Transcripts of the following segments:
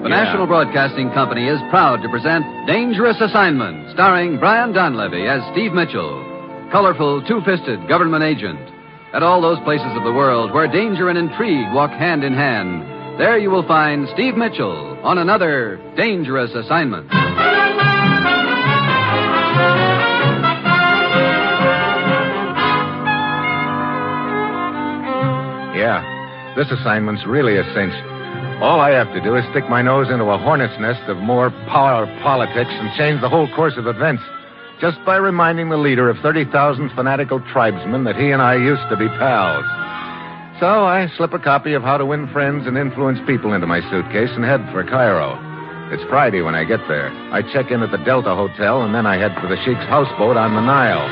The National Broadcasting Company is proud to present Dangerous Assignment, starring Brian Donlevy as Steve Mitchell, colorful, two-fisted government agent. At all those places of the world where danger and intrigue walk hand in hand, there you will find Steve Mitchell on another Dangerous Assignment. Yeah, this assignment's really a cinch. All I have to do is stick my nose into a hornet's nest of more power politics and change the whole course of events just by reminding the leader of 30,000 fanatical tribesmen that he and I used to be pals. So I slip a copy of How to Win Friends and Influence People into my suitcase and head for Cairo. It's Friday when I get there. I check in at the Delta Hotel, and then I head for the Sheikh's houseboat on the Nile.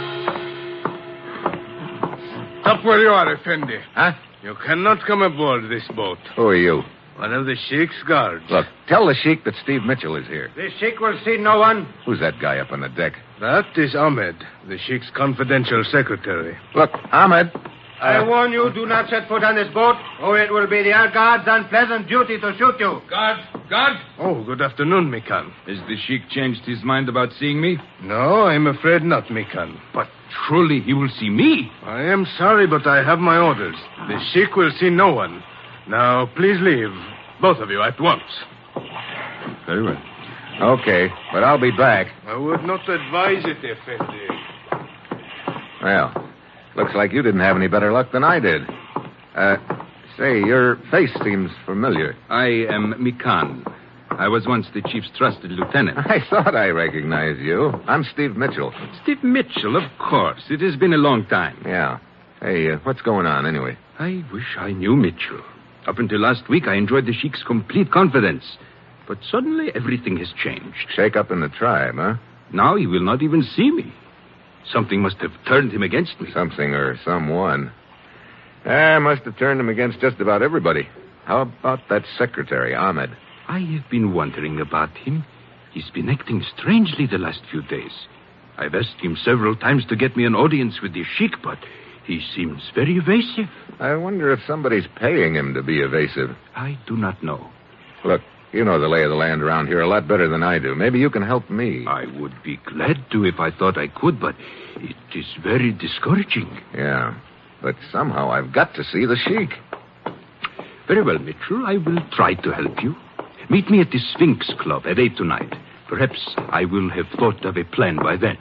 Stop where you are, Effendi. Huh? You cannot come aboard this boat. Who are you? One of the Sheikh's guards. Look, tell the Sheikh that Steve Mitchell is here. The Sheikh will see no one. Who's that guy up on the deck? That is Ahmed, the Sheikh's confidential secretary. Look, Ahmed. I warn you, do not set foot on this boat, or it will be the guard's unpleasant duty to shoot you. Guard! Oh, good afternoon, Mikan. Has the Sheik changed his mind about seeing me? No, I'm afraid not, Mikan. But surely he will see me. I am sorry, but I have my orders. The Sheikh will see no one. Now, please leave. Both of you at once. Very well. Okay, but I'll be back. I would not advise it, Effendi. Well, looks like you didn't have any better luck than I did. Say, your face seems familiar. I am Mikan. I was once the chief's trusted lieutenant. I thought I recognized you. I'm Steve Mitchell. Steve Mitchell, of course. It has been a long time. Yeah. Hey, what's going on anyway? I wish I knew Mitchell. Up until last week, I enjoyed the Sheik's complete confidence. But suddenly, everything has changed. Shake up in the tribe, huh? Now he will not even see me. Something must have turned him against me. Something or someone. I must have turned him against just about everybody. How about that secretary, Ahmed? I have been wondering about him. He's been acting strangely the last few days. I've asked him several times to get me an audience with the Sheik, but he seems very evasive. I wonder if somebody's paying him to be evasive. I do not know. Look, you know the lay of the land around here a lot better than I do. Maybe you can help me. I would be glad to if I thought I could, but it is very discouraging. Yeah, but somehow I've got to see the Sheik. Very well, Mitchell. I will try to help you. Meet me at the Sphinx Club at 8 tonight. Perhaps I will have thought of a plan by then.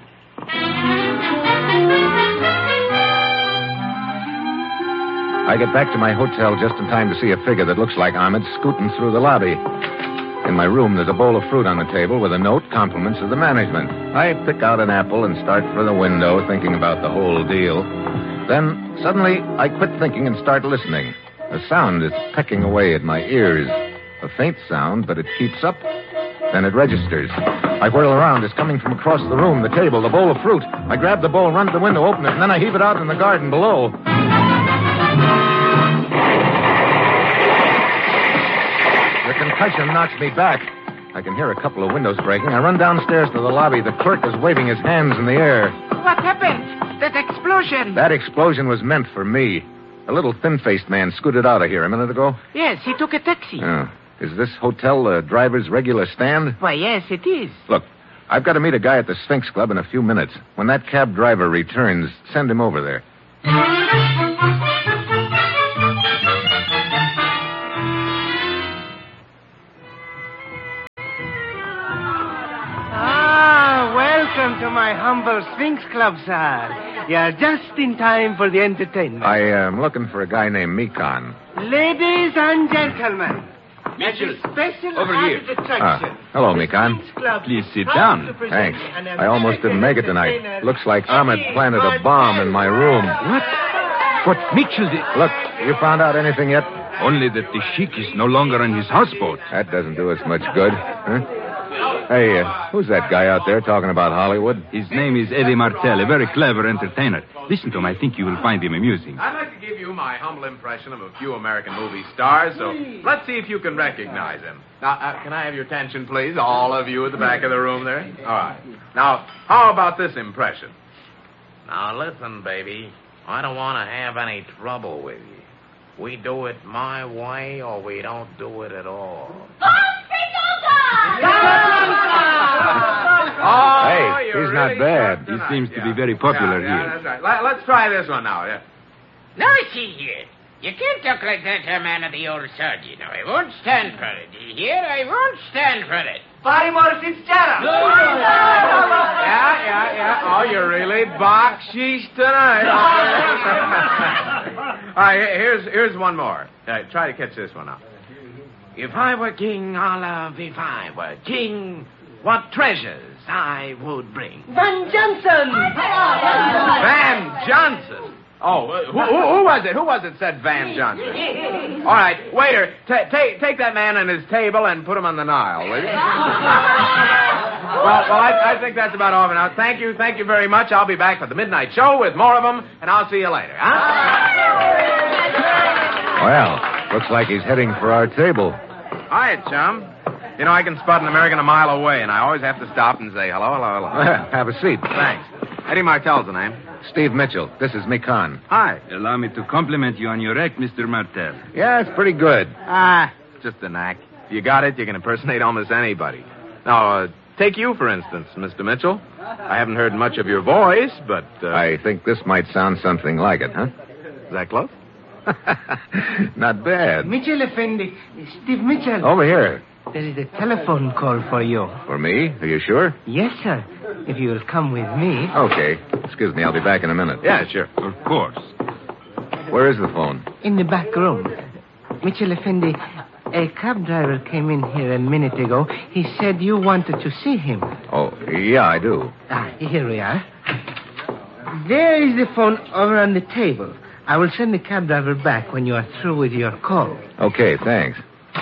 I get back to my hotel just in time to see a figure that looks like Ahmed scooting through the lobby. In my room, there's a bowl of fruit on the table with a note, compliments of the management. I pick out an apple and start for the window, thinking about the whole deal. Then, suddenly, I quit thinking and start listening. A sound is pecking away at my ears. A faint sound, but it keeps up. Then it registers. I whirl around. It's coming from across the room, the table, the bowl of fruit. I grab the bowl, run to the window, open it, and then I heave it out in the garden below. The concussion knocks me back. I can hear a couple of windows breaking. I run downstairs to the lobby. The clerk is waving his hands in the air. What happened? That explosion. That explosion was meant for me. A little thin-faced man scooted out of here a minute ago. Yes, he took a taxi. Oh. Is this hotel the driver's regular stand? Why, yes, it is. Look, I've got to meet a guy at the Sphinx Club in a few minutes. When that cab driver returns, send him over there. Welcome to my humble Sphinx Club, sir. You're just in time for the entertainment. I am looking for a guy named Mikan. Ladies and gentlemen, Mitchell, as a special over here. added attraction, Hello, the Mikan. Sphinx Club Please is sit proud down. to present Thanks. an I almost didn't make it tonight. entertainer, Looks like Ahmed planted a bomb in my room. What? But Mitchell, Look, you found out anything yet? only that the Sheik is no longer on his houseboat. That doesn't do us much good. Huh? Hey, who's that guy out there talking about Hollywood? His name is Eddie Martel, a very clever entertainer. Listen to him. I think you will find him amusing. I'd like to give you my humble impression of a few American movie stars, so let's see if you can recognize him. Now, can I have your attention, please? All of you at the back of the room there? All right. Now, how about this impression? Now, listen, baby. I don't want to have any trouble with you. We do it my way or we don't do it at all. Oh, Hey, you're he's not really bad. tough He tonight. seems to be very popular Yeah, here. that's right. Let's try this one now. Yeah. Now, see here. You can't talk like that to a man of the old sort, you know. I won't stand for it. Do you hear? I won't stand for it. Barrymore Fitzgerald. Yeah. Oh, you're really baksheesh tonight. All right, here's one more. Try to catch this one out. If I were king, Olive, if I were king, what treasures I would bring. Van Johnson. Van Johnson. Oh, who was it? Who was it said Van Johnson? All right, waiter, take that man and his table and put him on the Nile, will you? Well, I think that's about all for now. Thank you very much. I'll be back for the midnight show with more of them, and I'll see you later, huh? Well, looks like he's heading for our table. Hi, chum. You know, I can spot an American a mile away, and I always have to stop and say hello. Have a seat. Thanks. Eddie Martell's the name. Steve Mitchell. This is Mikan. Hi. Allow me to compliment you on your act, Mr. Martel. Yeah, it's pretty good. Just a knack. If you got it, you can impersonate almost anybody. Now, take you, for instance, Mr. Mitchell. I haven't heard much of your voice, but... I think this might sound something like it, huh? Is that close? Not bad. Mitchell Effendi. Steve Mitchell. Over here. There is a telephone call for you. For me? Are you sure? Yes, sir. If you will come with me. Okay. Excuse me, I'll be back in a minute. Yeah, sure. Of course. Where is the phone? In the back room. Mitchell Effendi, a cab driver came in here a minute ago. He said you wanted to see him. Oh, yeah, I do. Here we are. There is the phone over on the table. I will send the cab driver back when you are through with your call. Okay, thanks.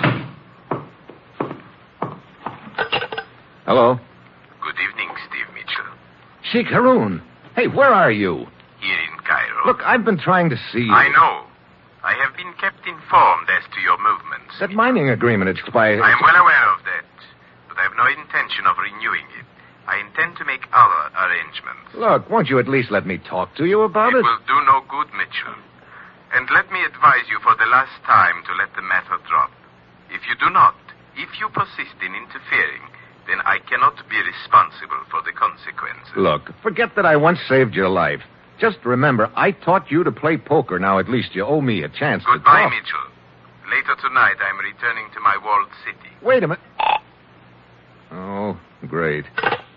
Hello? Good evening, Steve Mitchell. Sheikh Haroun. Hey, where are you? Here in Cairo. Look, I've been trying to see you. I know. I have been kept informed as to your movements. That mining agreement expired. I am well aware of that, but I have no intention of renewing it. I intend to make other arrangements. Look, won't you at least let me talk to you about It it? will do no good, Mitchell. And let me advise you for the last time to let the matter drop. If you do not, if you persist in interfering, then I cannot be responsible for the consequences. Look, forget that I once saved your life. Just remember, I taught you to play poker. Now at least you owe me a chance Goodbye, to talk. Mitchell. Later tonight, I'm returning to my walled city. Wait a minute. Oh, great.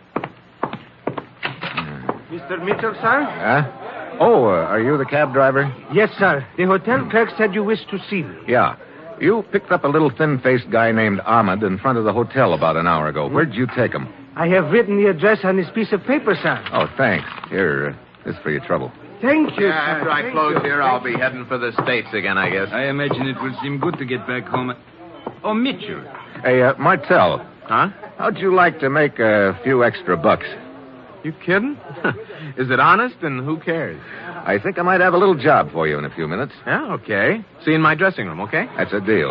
Mr. Mitchell, sir? Huh? Oh, are you the cab driver? Yes, sir. The hotel clerk said you wished to see me. Yeah. You picked up a little thin-faced guy named Ahmed in front of the hotel about an hour ago. Where'd you take him? I have written the address on this piece of paper, sir. Oh, thanks. Here, this is for your trouble. Thank you, sir. After I Thank close you. here, I'll be heading for the States again, I guess. I imagine it will seem good to get back home. Oh, Mitchell. Hey, Martel, Huh? how'd you like to make a few extra bucks? You kidding? Is it honest, and who cares? I think I might have a little job for you in a few minutes. Yeah, okay. See you in my dressing room, okay? That's a deal.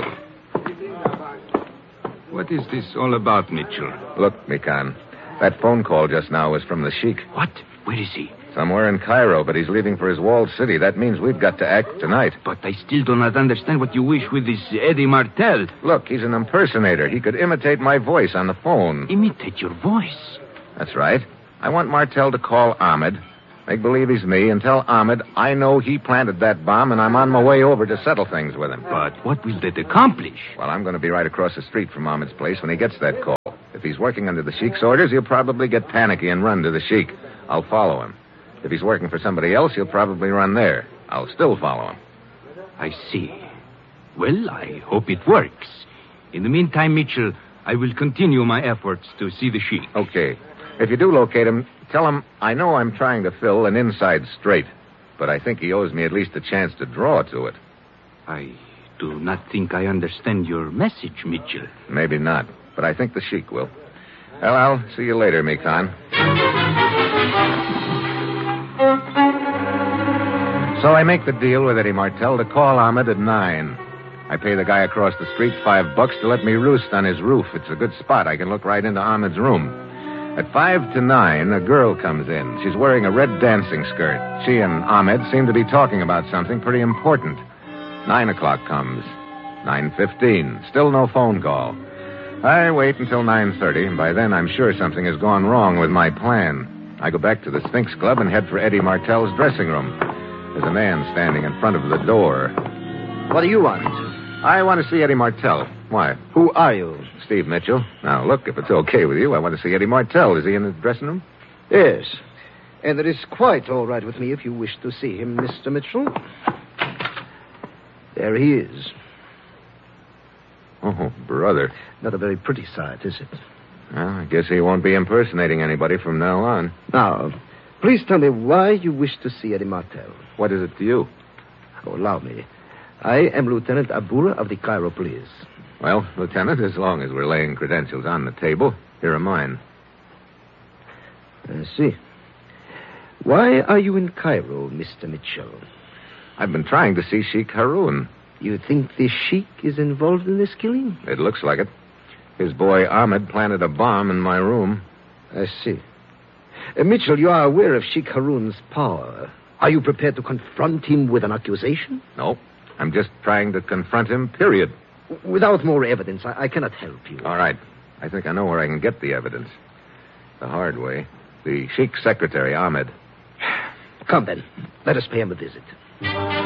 What is this all about, Mitchell? Look, Mikan, that phone call just now was from the Sheik. What? Where is he? Somewhere in Cairo, but he's leaving for his walled city. That means we've got to act tonight. But I still do not understand what you wish with this Eddie Martel. Look, he's an impersonator. He could imitate my voice on the phone. Imitate your voice. That's right. I want Martel to call Ahmed, make believe he's me, and tell Ahmed I know he planted that bomb and I'm on my way over to settle things with him. But what will that accomplish? Well, I'm going to be right across the street from Ahmed's place when he gets that call. If he's working under the Sheik's orders, he'll probably get panicky and run to the Sheik. I'll follow him. If he's working for somebody else, he'll probably run there. I'll still follow him. I see. Well, I hope it works. In the meantime, Mitchell, I will continue my efforts to see the Sheik. Okay. If you do locate him, tell him I know I'm trying to fill an inside straight, but I think he owes me at least a chance to draw to it. I do not think I understand your message, Mitchell. Maybe not, but I think the Sheik will. Well, I'll see you later, Mikan. So I make the deal with Eddie Martel to call Ahmed at 9. I pay the guy across the street $5 to let me roost on his roof. It's a good spot. I can look right into Ahmed's room. At 5 to 9, a girl comes in. She's wearing a red dancing skirt. She and Ahmed seem to be talking about something pretty important. 9 o'clock comes. 9:15. Still no phone call. I wait until 9:30, and by then I'm sure something has gone wrong with my plan. I go back to the Sphinx Club and head for Eddie Martell's dressing room. There's a man standing in front of the door. What do you want? I want to see Eddie Martell. Why? Who are you? Steve Mitchell. Now, look, if it's okay with you, I want to see Eddie Martell. Is he in the dressing room? Yes. And it is quite all right with me if you wish to see him, Mr. Mitchell. There he is. Oh, brother. Not a very pretty sight, is it? Well, I guess he won't be impersonating anybody from now on. Now, please tell me why you wish to see Eddie Martell. What is it to you? Oh, allow me. I am Lieutenant Abura of the Cairo Police. Well, Lieutenant, as long as we're laying credentials on the table, here are mine. I see. Why are you in Cairo, Mr. Mitchell? I've been trying to see Sheikh Haroun. You think the Sheik is involved in this killing? It looks like it. His boy Ahmed planted a bomb in my room. I see. Mitchell, you are aware of Sheikh Haroun's power. Are you prepared to confront him with an accusation? No. I'm just trying to confront him, period. Without more evidence, I cannot help you. All right. I think I know where I can get the evidence. The hard way. The Sheikh's secretary, Ahmed. Come, then. Let us pay him a visit.